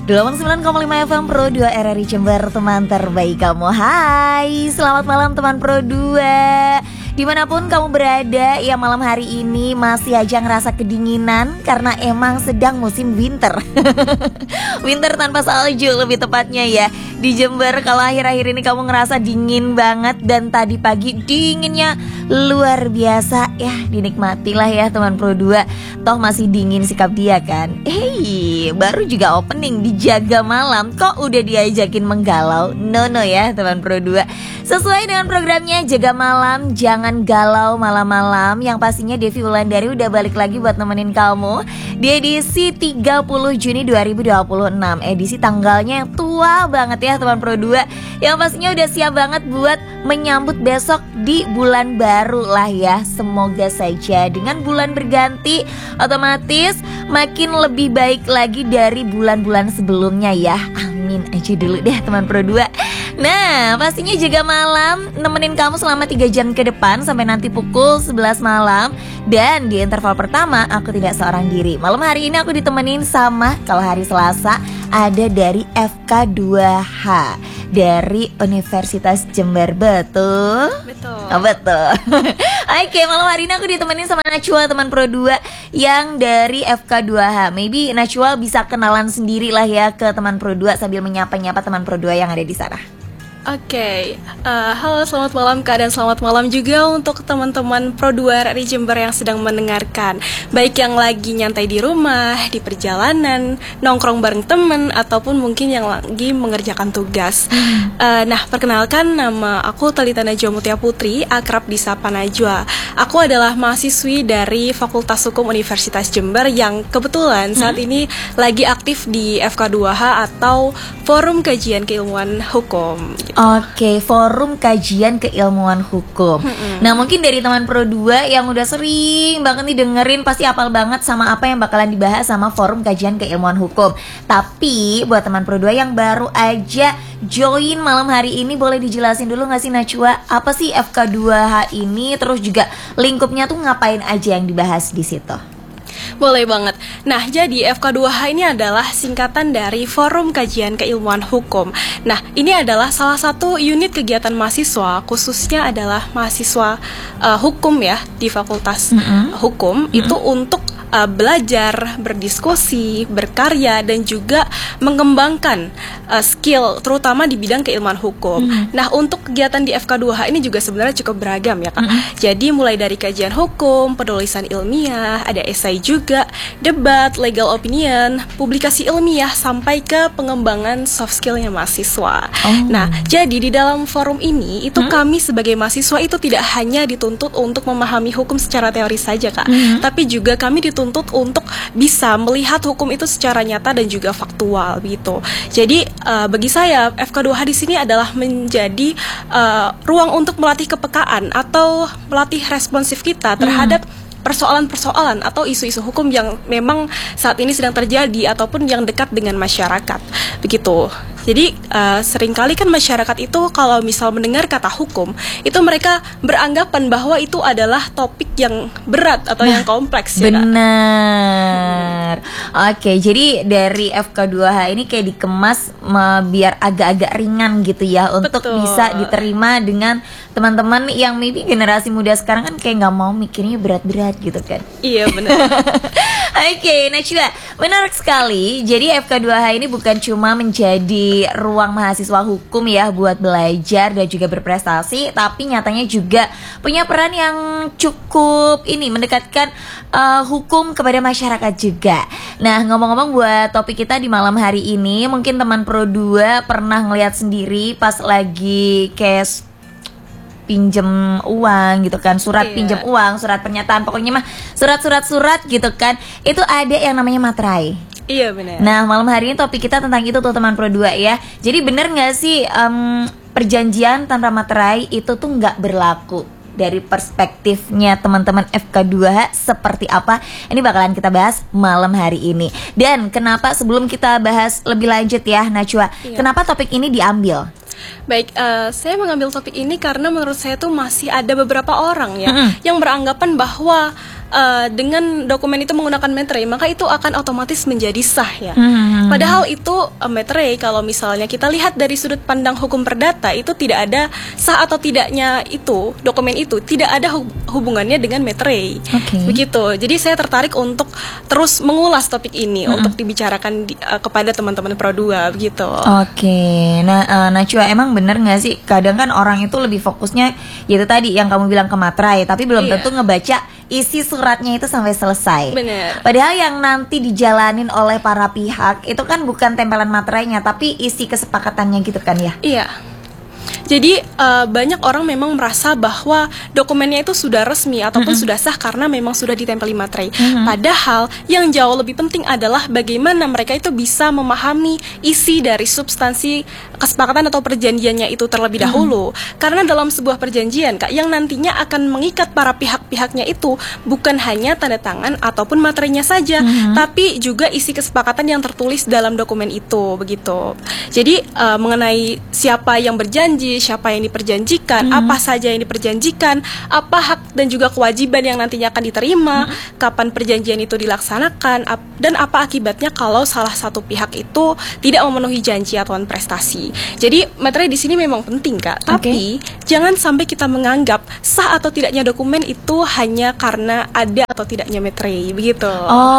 89,5 FM Pro 2 RRI Jember, teman terbaik kamu. Hai, selamat malam teman Pro 2. Dimanapun kamu berada, ya malam hari ini masih aja ngerasa kedinginan karena emang sedang musim winter. Winter tanpa salju lebih tepatnya ya. Di Jember kalau akhir-akhir ini kamu ngerasa dingin banget dan tadi pagi dinginnya luar biasa, ya dinikmatilah ya teman Pro 2. Toh masih dingin sikap dia kan. Baru juga opening di Jaga Malam kok udah diajakin menggalau. No ya teman Pro 2. Sesuai dengan programnya Jaga Malam, jangan galau malam-malam. Yang pastinya Devi Wulandari udah balik lagi buat nemenin kamu di edisi 30 Juni 2026. Edisi tanggalnya yang tua banget ya teman Pro 2. Yang pastinya udah siap banget buat menyambut besok di bulan baru lah ya. Semoga saja dengan bulan berganti otomatis makin lebih baik lagi dari bulan-bulan sebelumnya ya. Amin aja dulu deh teman Pro 2. Nah, pastinya Jaga Malam nemenin kamu selama 3 jam ke depan sampai nanti pukul 11 malam. Dan di interval pertama aku tidak seorang diri. Malam hari ini aku ditemenin sama, kalau hari Selasa ada dari FK2H dari Universitas Jember. Betul? Betul. Oh, betul. Oke, malam hari ini aku ditemenin sama Najwa teman Pro 2 yang dari FK2H. Maybe Najwa bisa kenalan sendiri lah ya ke teman Pro 2 sambil menyapa-nyapa teman Pro 2 yang ada di sana. Oke, halo selamat malam Kak, dan selamat malam juga untuk teman-teman Pro 2 RRI Jember yang sedang mendengarkan. Baik yang lagi nyantai di rumah, di perjalanan, nongkrong bareng temen, ataupun mungkin yang lagi mengerjakan tugas. Nah, perkenalkan nama aku Talita Najwa Mutia Putri, akrab disapa Najwa. Aku adalah mahasiswi dari Fakultas Hukum Universitas Jember yang kebetulan saat ini lagi aktif di FK2H atau Forum Kajian Keilmuan Hukum. Oke, Forum Kajian Keilmuan Hukum. Nah, mungkin dari teman Pro 2 yang udah sering banget nih dengerin pasti hafal banget sama apa yang bakalan dibahas sama Forum Kajian Keilmuan Hukum. Tapi buat teman Pro 2 yang baru aja join malam hari ini, boleh dijelasin dulu gak sih Najwa, apa sih FK2H ini, terus juga lingkupnya tuh ngapain aja yang dibahas di situ? Boleh banget. Nah, jadi FK2H ini adalah singkatan dari Forum Kajian Keilmuan Hukum. Nah, ini adalah salah satu unit kegiatan mahasiswa, khususnya adalah mahasiswa hukum ya di Fakultas Hukum, itu untuk belajar, berdiskusi, berkarya, dan juga mengembangkan skill terutama di bidang keilmuan hukum. Nah, untuk kegiatan di FK2H ini juga sebenarnya cukup beragam ya Kak. Jadi mulai dari kajian hukum, penulisan ilmiah, ada esai juga, debat, legal opinion, publikasi ilmiah, sampai ke pengembangan soft skillnya mahasiswa. Nah, jadi di dalam forum ini itu kami sebagai mahasiswa itu tidak hanya dituntut untuk memahami hukum secara teori saja Kak, tapi juga kami dituntut untuk bisa melihat hukum itu secara nyata dan juga faktual gitu. Jadi bagi saya FK2H di sini adalah menjadi ruang untuk melatih kepekaan atau melatih responsif kita terhadap persoalan-persoalan atau isu-isu hukum yang memang saat ini sedang terjadi ataupun yang dekat dengan masyarakat. Begitu. Jadi seringkali kan masyarakat itu kalau misal mendengar kata hukum, itu mereka beranggapan bahwa itu adalah topik yang berat atau yang kompleks. Benar. Oke, jadi dari FK2H ini kayak dikemas biar agak-agak ringan gitu ya, untuk bisa diterima dengan teman-teman yang maybe generasi muda sekarang kan kayak nggak mau mikirnya berat-berat gitu kan. Iya benar. Oke, Najwa, menarik sekali. Jadi FK2H ini bukan cuma menjadi ruang mahasiswa hukum ya buat belajar dan juga berprestasi, tapi nyatanya juga punya peran yang cukup ini mendekatkan hukum kepada masyarakat juga. Nah, ngomong-ngomong buat topik kita di malam hari ini, mungkin teman Pro 2 pernah ngeliat sendiri pas lagi kayak pinjem uang gitu kan, surat pinjam uang, surat pernyataan, pokoknya mah surat gitu kan, itu ada yang namanya materai. Iya benar. Nah, malam hari ini topik kita tentang itu tuh teman Pro 2 ya. Jadi bener gak sih perjanjian tanpa materai itu tuh gak berlaku? Dari perspektifnya teman-teman FK2H seperti apa? Ini bakalan kita bahas malam hari ini. Dan kenapa sebelum kita bahas lebih lanjut ya Najwa, kenapa topik ini diambil? Baik, saya mengambil topik ini karena menurut saya tuh masih ada beberapa orang ya yang beranggapan bahwa dengan dokumen itu menggunakan materai, maka itu akan otomatis menjadi sah ya. Padahal itu materai, kalau misalnya kita lihat dari sudut pandang hukum perdata, itu tidak ada sah atau tidaknya itu dokumen itu tidak ada hubungannya dengan materai. Begitu. Jadi saya tertarik untuk terus mengulas topik ini untuk dibicarakan kepada teman-teman Pro 2 begitu. Nah, Najwa, emang bener nggak sih kadang kan orang itu lebih fokusnya yaitu tadi yang kamu bilang ke materai, tapi belum tentu ngebaca isi suratnya itu sampai selesai. Bener. Padahal yang nanti dijalanin oleh para pihak itu kan bukan tempelan materainya, tapi isi kesepakatannya gitu kan ya? Iya. Jadi banyak orang memang merasa bahwa dokumennya itu sudah resmi ataupun sudah sah karena memang sudah ditempeli materai. Padahal yang jauh lebih penting adalah bagaimana mereka itu bisa memahami isi dari substansi kesepakatan atau perjanjiannya itu terlebih dahulu. Karena dalam sebuah perjanjian, Kak, yang nantinya akan mengikat para pihak-pihaknya itu bukan hanya tanda tangan ataupun materainya saja, tapi juga isi kesepakatan yang tertulis dalam dokumen itu begitu. Jadi mengenai siapa yang berjanji, siapa yang diperjanjikan, apa saja yang diperjanjikan, apa hak dan juga kewajiban yang nantinya akan diterima, kapan perjanjian itu dilaksanakan, dan apa akibatnya kalau salah satu pihak itu tidak memenuhi janji atau prestasi. Jadi materai di sini memang penting, Kak. Tapi jangan sampai kita menganggap sah atau tidaknya dokumen itu hanya karena ada atau tidaknya materai, begitu.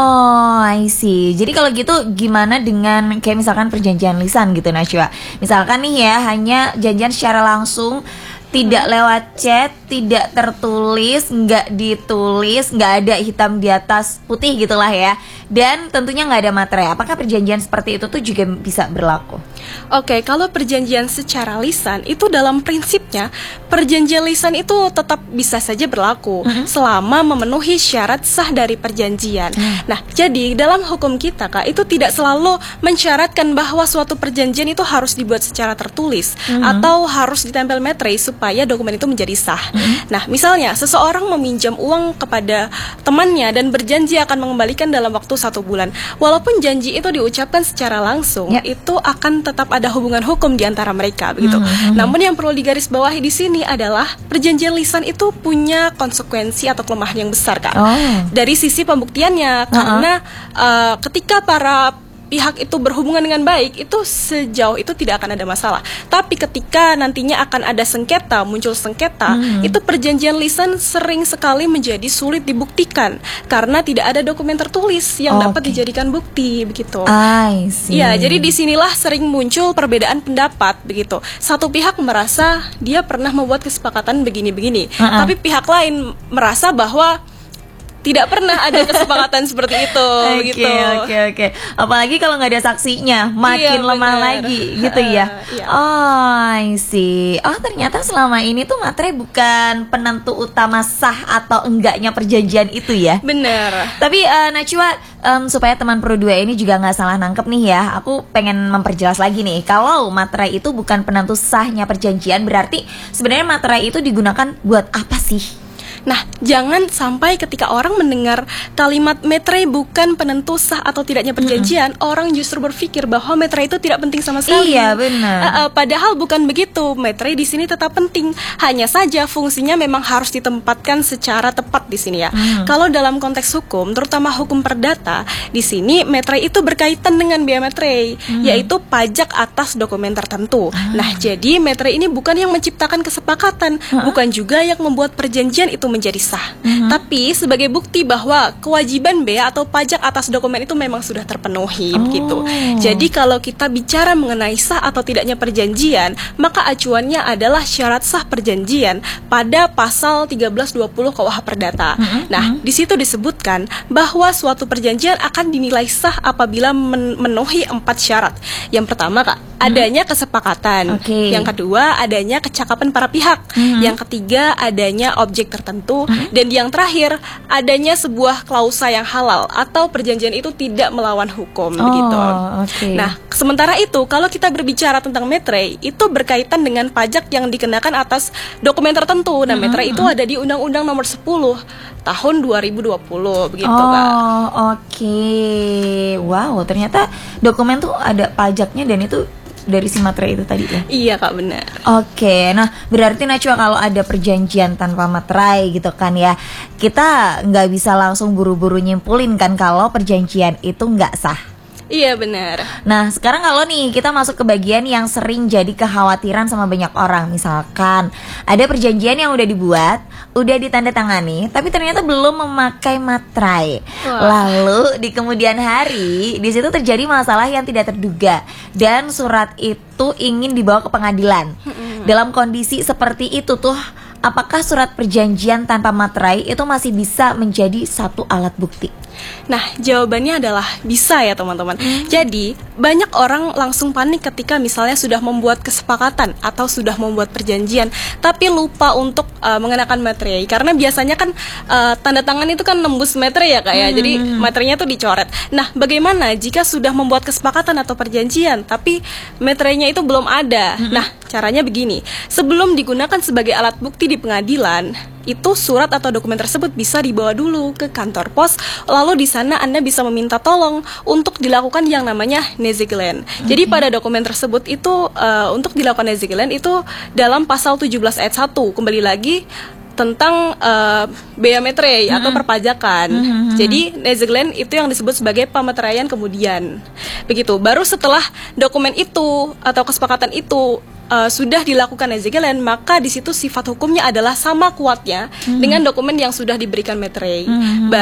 Oh, I see. Jadi kalau gitu gimana dengan kayak misalkan perjanjian lisan gitu, Najwa? Misalkan nih ya, hanya janjian secara langsung, tidak lewat chat, tidak tertulis, nggak ditulis, nggak ada hitam di atas putih gitulah ya. Dan tentunya nggak ada materai. Apakah perjanjian seperti itu tuh juga bisa berlaku? Oke, kalau perjanjian secara lisan itu dalam prinsipnya perjanjian lisan itu tetap bisa saja berlaku selama memenuhi syarat sah dari perjanjian. Nah, jadi dalam hukum kita, Kak, itu tidak selalu mensyaratkan bahwa suatu perjanjian itu harus dibuat secara tertulis atau harus ditempel materai supaya dokumen itu menjadi sah. Nah, misalnya seseorang meminjam uang kepada temannya dan berjanji akan mengembalikan dalam waktu 1 bulan. Walaupun janji itu diucapkan secara langsung, itu akan tetap ada hubungan hukum di antara mereka begitu. Namun yang perlu digarisbawahi di sini adalah perjanjian lisan itu punya konsekuensi atau kelemahan yang besar, Kak. Dari sisi pembuktiannya, karena ketika para pihak itu berhubungan dengan baik, itu sejauh itu tidak akan ada masalah. Tapi ketika nantinya akan ada sengketa, muncul sengketa, itu perjanjian lisan sering sekali menjadi sulit dibuktikan karena tidak ada dokumen tertulis yang dapat dijadikan bukti begitu. I see. Ya, jadi disinilah sering muncul perbedaan pendapat begitu. Satu pihak merasa dia pernah membuat kesepakatan begini-begini, tapi pihak lain merasa bahwa tidak pernah ada kesepakatan seperti itu gitu. Oke. Apalagi kalau nggak ada saksinya, makin lemah lagi gitu ya. Oh, I see. Oh, ternyata selama ini tuh materai bukan penentu utama sah atau enggaknya perjanjian itu ya. Bener. Tapi Najwa, supaya teman Pro 2 ini juga nggak salah nangkep nih ya, aku pengen memperjelas lagi nih. Kalau materai itu bukan penentu sahnya perjanjian, berarti sebenarnya materai itu digunakan buat apa sih? Nah, jangan sampai ketika orang mendengar kalimat materai bukan penentu sah atau tidaknya perjanjian, orang justru berpikir bahwa materai itu tidak penting sama sekali. Iya, benar. Padahal bukan begitu. Materai di sini tetap penting. Hanya saja fungsinya memang harus ditempatkan secara tepat di sini ya. Kalau dalam konteks hukum, terutama hukum perdata, di sini materai itu berkaitan dengan biaya materai, yaitu pajak atas dokumen tertentu. Nah, jadi materai ini bukan yang menciptakan kesepakatan, bukan juga yang membuat perjanjian itu menjadi sah. Tapi sebagai bukti bahwa kewajiban bea atau pajak atas dokumen itu memang sudah terpenuhi begitu. Jadi kalau kita bicara mengenai sah atau tidaknya perjanjian, maka acuannya adalah syarat sah perjanjian pada pasal 1320 KUH Perdata. Nah, di situ disebutkan bahwa suatu perjanjian akan dinilai sah apabila memenuhi 4 syarat. Yang pertama, Kak, adanya kesepakatan. Yang kedua, adanya kecakapan para pihak. Yang ketiga, adanya objek tertentu. Dan yang terakhir, adanya sebuah klausa yang halal atau perjanjian itu tidak melawan hukum begitu. Nah, sementara itu kalau kita berbicara tentang materai, itu berkaitan dengan pajak yang dikenakan atas dokumen tertentu. Nah, materai itu ada di Undang-Undang Nomor 10 tahun 2020 begitu, Kak. Wow, ternyata dokumen tuh ada pajaknya dan itu dari si materai itu tadi ya? Iya Kak, benar. Oke, nah berarti Najwa kalau ada perjanjian tanpa materai gitu kan ya, kita nggak bisa langsung buru-buru nyimpulin kan kalau perjanjian itu nggak sah. Iya benar. Nah sekarang kalau nih kita masuk ke bagian yang sering jadi kekhawatiran sama banyak orang. Misalkan ada perjanjian yang udah dibuat, udah ditandatangani, tapi ternyata belum memakai materai. Wah. Lalu di kemudian hari di situ terjadi masalah yang tidak terduga dan surat itu ingin dibawa ke pengadilan. Dalam kondisi seperti itu tuh, apakah surat perjanjian tanpa materai itu masih bisa menjadi satu alat bukti? Nah, jawabannya adalah bisa ya teman-teman. Jadi, banyak orang langsung panik ketika misalnya sudah membuat kesepakatan atau sudah membuat perjanjian, tapi lupa untuk mengenakan materai. Karena biasanya kan tanda tangan itu kan nembus materai ya Kak ya. Jadi, materainya tuh dicoret. Nah, bagaimana jika sudah membuat kesepakatan atau perjanjian, tapi materainya itu belum ada? Nah, caranya begini. Sebelum digunakan sebagai alat bukti di pengadilan, itu surat atau dokumen tersebut bisa dibawa dulu ke kantor pos, lalu di sana Anda bisa meminta tolong untuk dilakukan yang namanya Nezigilen. Jadi pada dokumen tersebut itu untuk dilakukan Nezigilen itu dalam pasal 17 ayat 1, kembali lagi tentang bea materai atau perpajakan. Jadi Nezigilen itu yang disebut sebagai pemateraian kemudian. Begitu. Baru setelah dokumen itu atau kesepakatan itu sudah dilakukan Nezigilen, maka di situ sifat hukumnya adalah sama kuatnya dengan dokumen yang sudah diberikan materai.